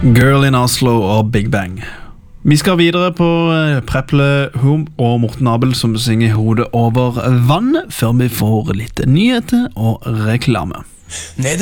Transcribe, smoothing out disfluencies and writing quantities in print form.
Girl in Oslo og Big Bang. Vi skal videre på Preple Hum og Morten Abel som synger Hodet over vann, før vi får litt nyheter og reklame. Nede